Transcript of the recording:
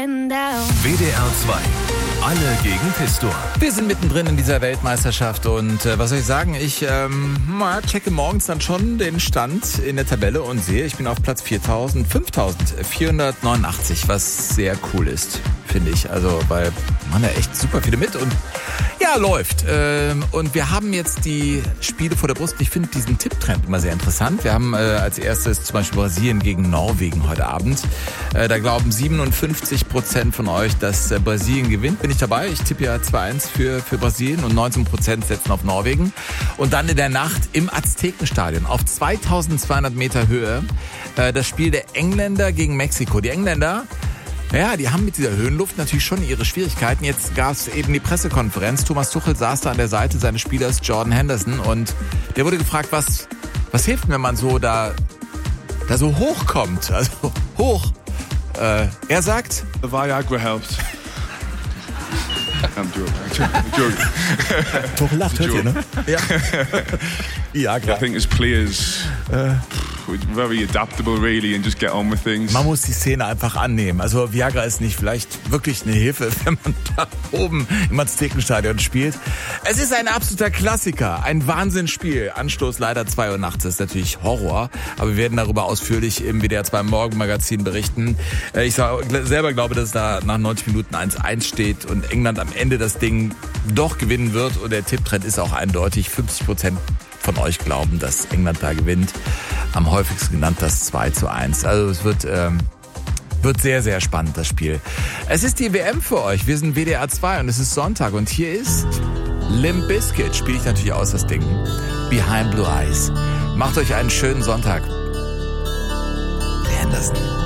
WDR 2. Alle gegen Pistor. Wir sind mittendrin in dieser Weltmeisterschaft und was soll ich sagen, ich checke morgens dann schon den Stand in der Tabelle und sehe, ich bin auf Platz 5489, was sehr cool ist, finde ich. Also, weil man ja echt super viele mit und ja, läuft. Und wir haben jetzt die Spiele vor der Brust. Ich finde diesen Tipptrend immer sehr interessant. Wir haben als erstes zum Beispiel Brasilien gegen Norwegen heute Abend. Da glauben 57% von euch, dass Brasilien gewinnt. Bin ich dabei. Ich tippe ja 2-1 für Brasilien und 19% setzen auf Norwegen. Und dann in der Nacht im Aztekenstadion auf 2200 Meter Höhe das Spiel der Engländer gegen Mexiko. Die Engländer, ja, die haben mit dieser Höhenluft natürlich schon ihre Schwierigkeiten. Jetzt gab es eben die Pressekonferenz. Thomas Tuchel saß da an der Seite seines Spielers Jordan Henderson und der wurde gefragt, was hilft, wenn man so da so hochkommt, also hoch. Er sagt, the Viagra helps. I'm joking. Tuchel lacht, hört ihr, ne? Ja. Viagra. I think as players, very adaptable really and just get on with things. Man muss die Szene einfach annehmen. Also Viagra ist nicht vielleicht wirklich eine Hilfe, wenn man da oben im Aztekenstadion spielt. Es ist ein absoluter Klassiker, ein Wahnsinnsspiel. Anstoß leider 2 Uhr nachts, das ist natürlich Horror. Aber wir werden darüber ausführlich im WDR 2 Morgenmagazin berichten. Ich selber glaube, dass da nach 90 Minuten 1-1 steht und England am Ende das Ding doch gewinnen wird. Und der Tipptrend ist auch eindeutig. 50% von euch glauben, dass England da gewinnt. Am häufigsten genannt das 2-1. Also es wird sehr, sehr spannend, das Spiel. Es ist die WM für euch. Wir sind WDR 2 und es ist Sonntag. Und hier ist Limp Bizkit. Spiele ich natürlich aus, das Ding. Behind Blue Eyes. Macht euch einen schönen Sonntag. Anderson.